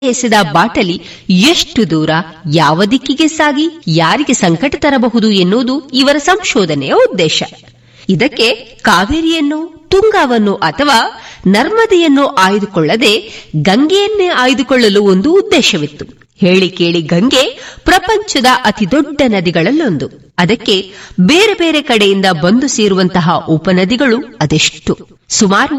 ಎಸೆದ ಬಾಟಲಿ ಎಷ್ಟು ದೂರ, ಯಾವ ದಿಕ್ಕಿಗೆ ಸಾಗಿ ಯಾರಿಗೆ ಸಂಕಟ ತರಬಹುದು ಎನ್ನುವುದು ಇವರ ಸಂಶೋಧನೆಯ ಉದ್ದೇಶ. ಇದಕ್ಕೆ ಕಾವೇರಿಯನ್ನು, ತುಂಗಾವನ್ನು ಅಥವಾ ನರ್ಮದೆಯನ್ನು ಆಯ್ದುಕೊಳ್ಳದೆ ಗಂಗೆಯನ್ನೇ ಆಯ್ದುಕೊಳ್ಳಲು ಒಂದು ಉದ್ದೇಶವಿತ್ತು. ಹೇಳಿ ಕೇಳಿ ಗಂಗೆ ಪ್ರಪಂಚದ ಅತಿ ದೊಡ್ಡ ನದಿಗಳಲ್ಲೊಂದು. ಅದಕ್ಕೆ ಬೇರೆ ಬೇರೆ ಕಡೆಯಿಂದ ಬಂದು ಸೇರುವಂತಹ ಉಪನದಿಗಳು ಅದೆಷ್ಟು. ಸುಮಾರು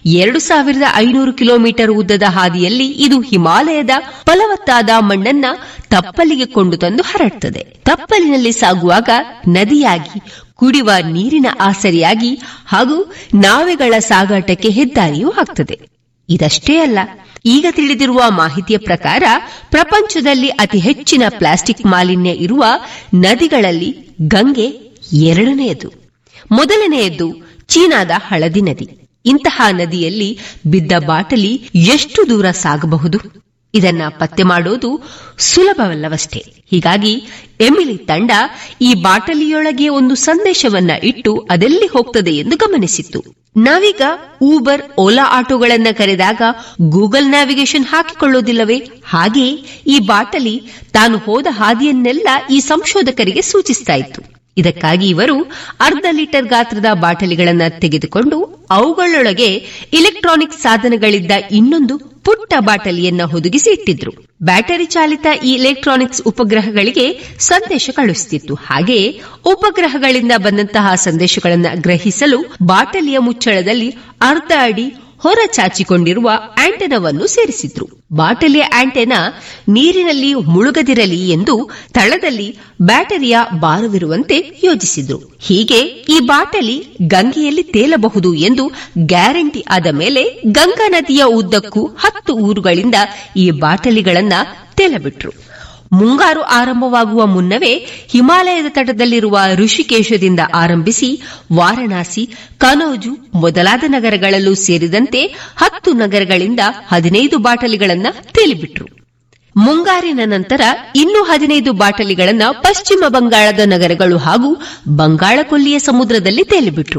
2500 ಕಿಲೋಮೀಟರ್ ಉದ್ದದ ಹಾದಿಯಲ್ಲಿ ಇದು ಹಿಮಾಲಯದ ಫಲವತ್ತಾದ ಮಣ್ಣನ್ನ ತಪ್ಪಲಿಗೆ ಕೊಂಡು ತಂದು ಹರಡ್ತದೆ. ತಪ್ಪಲಿನಲ್ಲಿ ಸಾಗುವಾಗ ನದಿಯಾಗಿ, ಕುಡಿಯುವ ನೀರಿನ ಆಸರಿಯಾಗಿ ಹಾಗೂ ನಾವೆಗಳ ಸಾಗಾಟಕ್ಕೆ ಹೆದ್ದಾರಿಯೂ ಆಗ್ತದೆ. ಇದಷ್ಟೇ ಅಲ್ಲ, ಈಗ ತಿಳಿದಿರುವ ಮಾಹಿತಿಯ ಪ್ರಕಾರ ಪ್ರಪಂಚದಲ್ಲಿ ಅತಿ ಹೆಚ್ಚಿನ ಪ್ಲಾಸ್ಟಿಕ್ ಮಾಲಿನ್ಯ ಇರುವ ನದಿಗಳಲ್ಲಿ ಗಂಗೆ ಎರಡನೆಯದು. ಮೊದಲನೆಯದು ಚೀನಾದ ಹಳದಿ ನದಿ. ಇಂತಹ ನದಿಯಲ್ಲಿ ಬಿದ್ದ ಬಾಟಲಿ ಎಷ್ಟು ದೂರ ಸಾಗಬಹುದು? ಇದನ್ನ ಪತ್ತೆ ಮಾಡೋದು ಸುಲಭವಲ್ಲವಷ್ಟೇ. ಹೀಗಾಗಿ ಎಮಿಲಿ ತಂಡ ಈ ಬಾಟಲಿಯೊಳಗೆ ಒಂದು ಸಂದೇಶವನ್ನ ಇಟ್ಟು ಅದೆಲ್ಲಿ ಹೋಗ್ತದೆ ಎಂದು ಗಮನಿಸಿತ್ತು. ನಾವೀಗ ಊಬರ್, ಓಲಾ ಆಟೋಗಳನ್ನ ಕರೆದಾಗ ಗೂಗಲ್ ನ್ಯಾವಿಗೇಷನ್ ಹಾಕಿಕೊಳ್ಳೋದಿಲ್ಲವೇ? ಹಾಗೆ ಈ ಬಾಟಲಿ ತಾನು ಹೋದ ಹಾದಿಯನ್ನೆಲ್ಲ ಈ ಸಂಶೋಧಕರಿಗೆ ಸೂಚಿಸ್ತಾ ಇತ್ತು. ಇದಕ್ಕಾಗಿ ಇವರು 1/2 ಲೀಟರ್ ಗಾತ್ರದ ಬಾಟಲಿಗಳನ್ನ ತೆಗೆದುಕೊಂಡು ಅವುಗಳೊಳಗೆ ಇಲೆಕ್ಟ್ರಾನಿಕ್ ಸಾಧನಗಳಿದ್ದ ಇನ್ನೊಂದು ಪುಟ್ಟ ಬಾಟಲಿಯನ್ನ ಹುದುಗಿಸಿ ಇಟ್ಟಿದ್ರು. ಬ್ಯಾಟರಿ ಚಾಲಿತ ಈ ಎಲೆಕ್ಟ್ರಾನಿಕ್ಸ್ ಉಪಗ್ರಹಗಳಿಗೆ ಸಂದೇಶ ಕಳುಹಿಸುತ್ತಿತ್ತು. ಹಾಗೆಯೇ ಉಪಗ್ರಹಗಳಿಂದ ಬಂದಂತಹ ಸಂದೇಶಗಳನ್ನು ಗ್ರಹಿಸಲು ಬಾಟಲಿಯ ಮುಚ್ಚಳದಲ್ಲಿ 1/2 ಅಡಿ ಹೊರ ಚಾಚಿಕೊಂಡಿರುವ ಆಂಟೆನಾವನ್ನು ಸೇರಿಸಿದ್ರು. ಬಾಟಲಿಯ ಆಂಟೆನಾ ನೀರಿನಲ್ಲಿ ಮುಳುಗದಿರಲಿ ಎಂದು ತಳದಲ್ಲಿ ಬ್ಯಾಟರಿಯ ಭಾರವಿರುವಂತೆ ಯೋಜಿಸಿದ್ರು. ಹೀಗೆ ಈ ಬಾಟಲಿ ಗಂಗೆಯಲ್ಲಿ ತೇಲಬಹುದು ಎಂದು ಗ್ಯಾರಂಟಿ ಆದ ಮೇಲೆ ಗಂಗಾ ನದಿಯ ಉದ್ದಕ್ಕೂ 10 ಊರುಗಳಿಂದ ಈ ಬಾಟಲಿಗಳನ್ನ ತೇಲಬಿಟ್ರು. ಮುಂಗಾರು ಆರಂಭವಾಗುವ ಮುನ್ನವೇ ಹಿಮಾಲಯದ ತಟದಲ್ಲಿರುವ ಋಷಿಕೇಶದಿಂದ ಆರಂಭಿಸಿ ವಾರಣಾಸಿ, ಕನೌಜು ಮೊದಲಾದ ನಗರಗಳಲ್ಲೂ ಸೇರಿದಂತೆ 10 ನಗರಗಳಿಂದ 15 ಬಾಟಲಿಗಳನ್ನ ತೇಲಿಬಿಟ್ರು. ಮುಂಗಾರಿನ ನಂತರ ಇನ್ನೂ 15 ಬಾಟಲಿಗಳನ್ನ ಪಶ್ಚಿಮ ಬಂಗಾಳದ ನಗರಗಳು ಹಾಗೂ ಬಂಗಾಳ ಕೊಲ್ಲಿಯ ಸಮುದ್ರದಲ್ಲಿ ತೇಲಿಬಿಟ್ರು.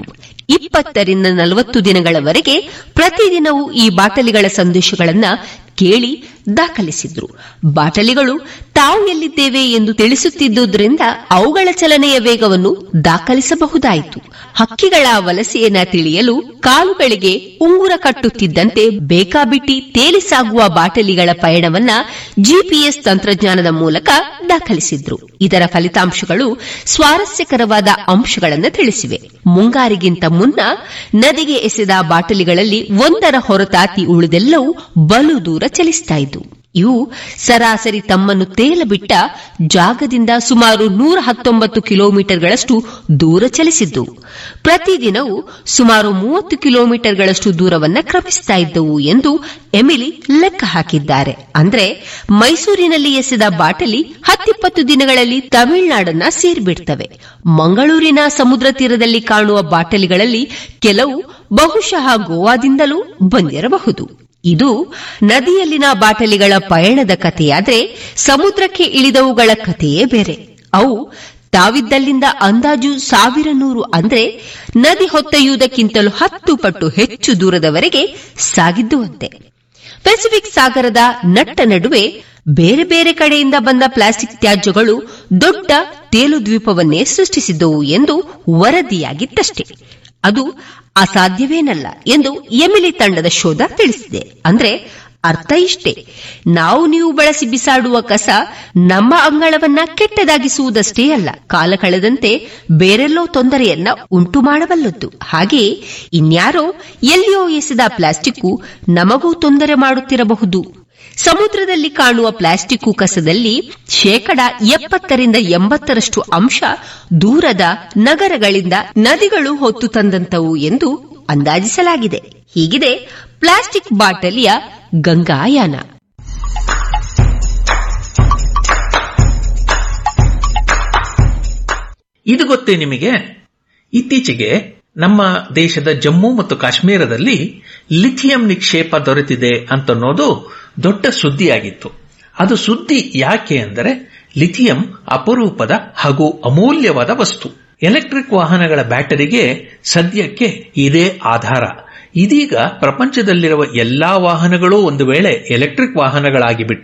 20 ರಿಂದ 40 ದಿನಗಳವರೆಗೆ ಪ್ರತಿದಿನವೂ ಈ ಬಾಟಲಿಗಳ ಸಂದೇಶಗಳನ್ನ ಕೇಳಿ ದಾಖಲಿಸಿದ್ರು. ಬಾಟಲಿಗಳು ತಾವು ಎಲ್ಲಿದ್ದೇವೆ ಎಂದು ತಿಳಿಸುತ್ತಿದ್ದುದರಿಂದ ಅವುಗಳ ಚಲನೆಯ ವೇಗವನ್ನು ದಾಖಲಿಸಬಹುದಾಯಿತು. ಹಕ್ಕಿಗಳ ವಲಸೆಯನ್ನ ತಿಳಿಯಲು ಕಾಲುಗಳಿಗೆ ಉಂಗುರ ಕಟ್ಟುತ್ತಿದ್ದಂತೆ ಬೇಕಾಬಿಟ್ಟಿ ತೇಲಿ ಸಾಗುವ ಬಾಟಲಿಗಳ ಪಯಣವನ್ನ ಜಿಪಿಎಸ್ ತಂತ್ರಜ್ಞಾನದ ಮೂಲಕ ದಾಖಲಿಸಿದ್ರು. ಇದರ ಫಲಿತಾಂಶಗಳು ಸ್ವಾರಸ್ಯಕರವಾದ ಅಂಶಗಳನ್ನು ತಿಳಿಸಿವೆ. ಮುಂಗಾರಿಗಿಂತ ಮುನ್ನ ನದಿಗೆ ಎಸೆದ ಬಾಟಲಿಗಳಲ್ಲಿ ಒಂದರ ಹೊರತಾತಿ ಉಳಿದೆಲ್ಲವೂ ಬಲು ದೂರ ಚಲಿಸ್ತಾ ಇದ್ವು. ಇವು ಸರಾಸರಿ ತಮ್ಮನ್ನು ತೇಲಬಿಟ್ಟ ಜಾಗದಿಂದ ಸುಮಾರು 119 ಕಿಲೋಮೀಟರ್ಗಳಷ್ಟು ದೂರ ಚಲಿಸಿದ್ದವು. ಪ್ರತಿದಿನವೂ ಸುಮಾರು 30 ಕಿಲೋಮೀಟರ್ಗಳಷ್ಟು ದೂರವನ್ನ ಕ್ರಮಿಸ್ತಾ ಇದ್ದವು ಎಂದು ಎಮಿಲಿ ಲೆಕ್ಕ ಹಾಕಿದ್ದಾರೆ. ಅಂದ್ರೆ ಮೈಸೂರಿನಲ್ಲಿ ಎಸೆದ ಬಾಟಲಿ 10-20 ದಿನಗಳಲ್ಲಿ ತಮಿಳುನಾಡನ್ನ ಸೇರಿಬಿಡ್ತವೆ. ಮಂಗಳೂರಿನ ಸಮುದ್ರ ತೀರದಲ್ಲಿ ಕಾಣುವ ಬಾಟಲಿಗಳಲ್ಲಿ ಕೆಲವು ಬಹುಶಃ ಗೋವಾದಿಂದಲೂ ಬಂದಿರಬಹುದು. ಇದು ನದಿಯಲ್ಲಿನ ಬಾಟಲಿಗಳ ಪಯಣದ ಕಥೆಯಾದ್ರೆ ಸಮುದ್ರಕ್ಕೆ ಇಳಿದವುಗಳ ಕಥೆಯೇ ಬೇರೆ. ಅವು ತಾವಿದ್ದಲ್ಲಿಂದ ಅಂದಾಜು 1100 ಅಂದ್ರೆ ನದಿ ಹೊತ್ತೊಯ್ಯುವುದಕ್ಕಿಂತಲೂ 10 ಪಟ್ಟು ಹೆಚ್ಚು ದೂರದವರೆಗೆ ಸಾಗಿದ್ದುವಂತೆ. ಪೆಸಿಫಿಕ್ ಸಾಗರದ ನಟ್ಟ ನಡುವೆ ಬೇರೆ ಬೇರೆ ಕಡೆಯಿಂದ ಬಂದ ಪ್ಲಾಸ್ಟಿಕ್ ತ್ಯಾಜ್ಯಗಳು ದೊಡ್ಡ ತೇಲು ದ್ವೀಪವನ್ನೇ ಸೃಷ್ಟಿಸಿದ್ದವು ಎಂದು ವರದಿಯಾಗಿತ್ತಷ್ಟೇ. ಅದು ಅಸಾಧ್ಯವೇನಲ್ಲ ಎಂದು ಎಮಿಲಿ ತಂಡದ ಶೋಧ ತಿಳಿಸಿದೆ. ಅಂದ್ರೆ ಅರ್ಥ ಇಷ್ಟೇ, ನಾವು ನೀವು ಬಳಸಿ ಬಿಸಾಡುವ ಕಸ ನಮ್ಮ ಅಂಗಳವನ್ನ ಕೆಟ್ಟದಾಗಿಸುವುದಷ್ಟೇ ಅಲ್ಲ, ಕಾಲ ಕಳೆದಂತೆ ಬೇರೆಲ್ಲೋ ತೊಂದರೆಯನ್ನ ಉಂಟು ಮಾಡಬಲ್ಲದ್ದು. ಹಾಗೆಯೇ ಇನ್ಯಾರೋ ಎಲ್ಲಿಯೋ ಎಸೆದ ಪ್ಲಾಸ್ಟಿಕ್ಕು ನಮಗೂ ತೊಂದರೆ ಮಾಡುತ್ತಿರಬಹುದು. ಸಮುದ್ರದಲ್ಲಿ ಕಾಣುವ ಪ್ಲಾಸ್ಟಿಕ್ ಕಸದಲ್ಲಿ 70% ರಿಂದ 80% ಅಂಶ ದೂರದ ನಗರಗಳಿಂದ ನದಿಗಳು ಹೊತ್ತು ತಂದಂತವು ಎಂದು ಅಂದಾಜಿಸಲಾಗಿದೆ. ಹೀಗಿದೆ ಪ್ಲಾಸ್ಟಿಕ್ ಬಾಟಲಿಯ ಗಂಗಾಯಾನ. ಇದು ಗೊತ್ತೇ ನಿಮಗೆ? ಇತ್ತೀಚೆಗೆ ನಮ್ಮ ದೇಶದ ಜಮ್ಮು ಮತ್ತು ಕಾಶ್ಮೀರದಲ್ಲಿ ಲಿಥಿಯಂ ನಿಕ್ಷೇಪ ದೊರೆತಿದೆ ಅಂತನ್ನೋದು ದೊಡ್ಡ ಸುದ್ದಿಯಾಗಿತ್ತು. ಅದು ಸುದ್ದಿ ಯಾಕೆ ಅಂದರೆ ಲಿಥಿಯಂ ಅಪರೂಪದ ಹಾಗೂ ಅಮೂಲ್ಯವಾದ ವಸ್ತು. ಎಲೆಕ್ಟ್ರಿಕ್ ವಾಹನಗಳ ಬ್ಯಾಟರಿಗೆ ಸದ್ಯಕ್ಕೆ ಇದೇ ಆಧಾರ. ಇದೀಗ ಪ್ರಪಂಚದಲ್ಲಿರುವ ಎಲ್ಲಾ ವಾಹನಗಳು ಒಂದು ವೇಳೆ ಎಲೆಕ್ಟ್ರಿಕ್ ವಾಹನಗಳಾಗಿಬಿಟ್ಟು